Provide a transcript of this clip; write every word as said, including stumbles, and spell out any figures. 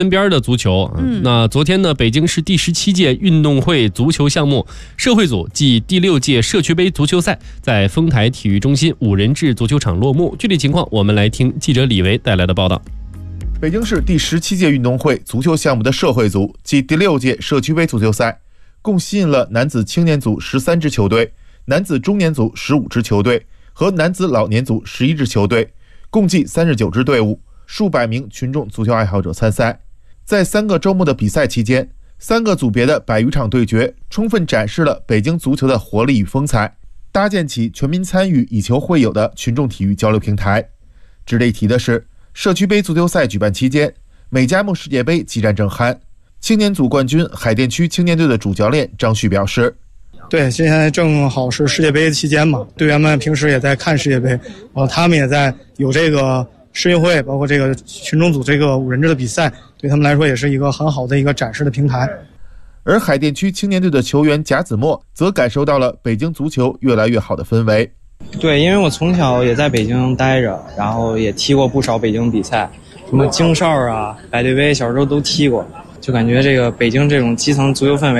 身边的足球，嗯，那昨天呢，北京市第十七届运动会足球项目社会组暨第六届社区杯足球赛在丰台体育中心五人制足球场落幕。具体情况，我们来听记者李维带来的报道。 北京市第十七届运动会足球项目的社会组暨第六届社区杯足球赛，共吸引了男子青年组十三支球队、男子中年组十五支球队和男子老年组十一支球队，共计三十九支队伍，数百名群众足球爱好者参赛。在三个周末的比赛期间，三个组别的百余场对决，充分展示了北京足球的活力与风采，搭建起全民参与、以球会友的群众体育交流平台。值得一提的是，社区杯足球赛举办期间，美加墨世界杯激战正酣。青年组冠军海淀区青年队的主教练张旭表示： 对，现在正好是世界杯期间嘛，队员们平时也在看世界杯，然后他们也在有这个世运会，包括这个群众组这个五人制的比赛，对他们来说也是一个很好的一个展示的平台。 而海淀区青年队的球员贾子墨则感受到了北京足球越来越好的氛围。 对，因为我从小也在北京待着，然后也踢过不少北京比赛，什么京少啊、百对杯，小时候都踢过，就感觉这个北京这种基层足球氛围